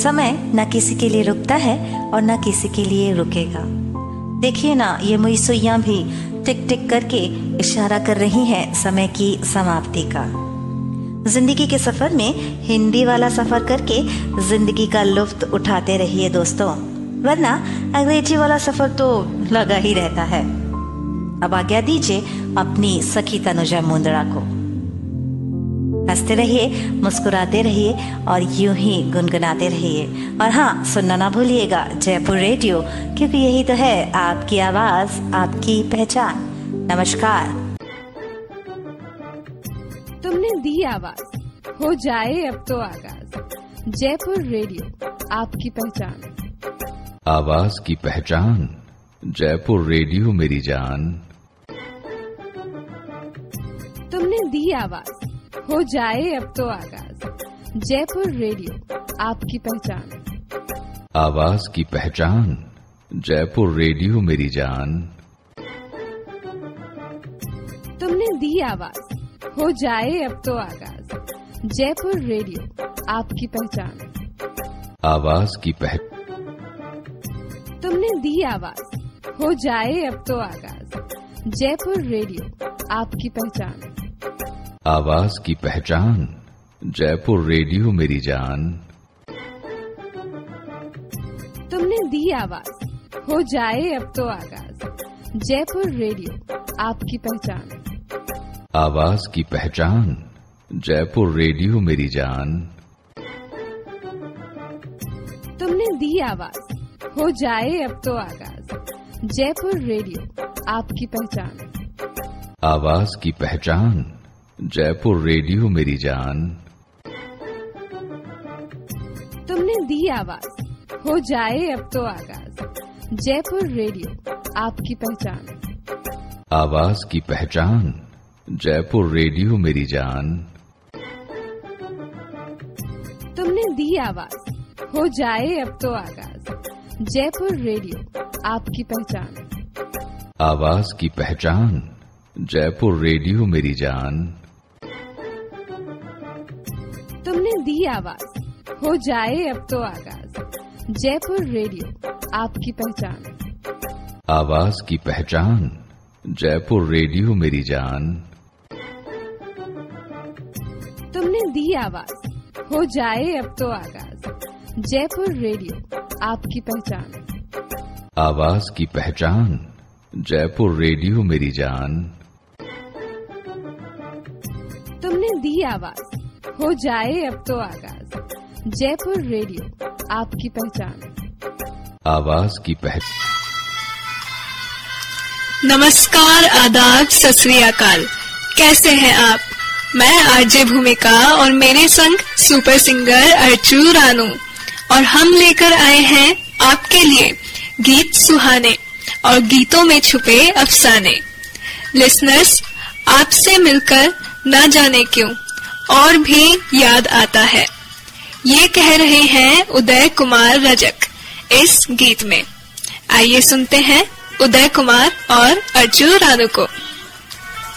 समय न किसी के लिए रुकता है और न किसी के लिए रुकेगा। देखिए ना, ये मुई सुइयां भी टिक टिक करके इशारा कर रही हैं समय की समाप्ति का। जिंदगी के सफर में हिंदी वाला सफर करके जिंदगी का लुत्फ उठाते रहिए दोस्तों, वरना अंग्रेजी वाला सफर तो लगा ही रहता है। अब आज्ञा दीजिए अपनी सखी तनुजा मुंदड़ा को। हंसते रहिए, मुस्कुराते रहिए और यूं ही गुनगुनाते रहिए। और हाँ, सुनना ना भूलिएगा जयपुर रेडियो, क्योंकि यही तो है आपकी आवाज, आपकी पहचान। नमस्कार। तुमने दी आवाज, हो जाए अब तो आगाज। जयपुर रेडियो, आपकी पहचान। आवाज की पहचान, जयपुर रेडियो मेरी जान। तुमने दी आवाज, हो जाए अब तो आगाज। जयपुर रेडियो, आपकी पहचान। आवाज की पहचान, जयपुर रेडियो मेरी जान। तुमने दी आवाज, हो जाए अब तो आगाज। जयपुर रेडियो, आपकी पहचान। आवाज की पहचान। तुमने दी आवाज, हो जाए अब तो आगाज। जयपुर रेडियो, आपकी पहचान। आवाज की पहचान, जयपुर रेडियो मेरी जान। तुमने दी आवाज, हो जाए अब तो आगाज। जयपुर रेडियो, आपकी पहचान। आवाज की पहचान, जयपुर रेडियो मेरी जान। तुमने दी आवाज, हो जाए अब तो आगाज। जयपुर रेडियो, आपकी पहचान। आवाज की पहचान, जयपुर रेडियो मेरी जान। तुमने दी आवाज, हो जाए अब तो आगाज। जयपुर रेडियो, आपकी पहचान। आवाज की पहचान, जयपुर रेडियो मेरी जान। तुमने दी आवाज, हो जाए अब तो आगाज। जयपुर रेडियो, आपकी पहचान। आवाज की पहचान, जयपुर रेडियो मेरी जान। तुमने दी आवाज, हो जाए अब तो आगाज। जयपुर रेडियो, आपकी पहचान। आवाज की पहचान, जयपुर रेडियो मेरी जान। तुमने दी आवाज, हो जाए अब तो आगाज। जयपुर रेडियो, आपकी पहचान। आवाज की पहचान, जयपुर रेडियो मेरी जान। तुमने दी आवाज, हो जाए अब तो आगाज। जयपुर रेडियो, आपकी पहचान। आवाज की पहचान। नमस्कार, आदाब, सत श्री अकाल। कैसे हैं आप? मैं आरजे भूमिका और मेरे संग सुपर सिंगर अर्चू रानू, और हम लेकर आए हैं आपके लिए गीत सुहाने और गीतों में छुपे अफसाने। लिसनर्स, आपसे मिलकर न जाने क्यों और भी याद आता है, ये कह रहे हैं उदय कुमार रजक इस गीत में। आइए सुनते हैं उदय कुमार और अर्चू रानू को।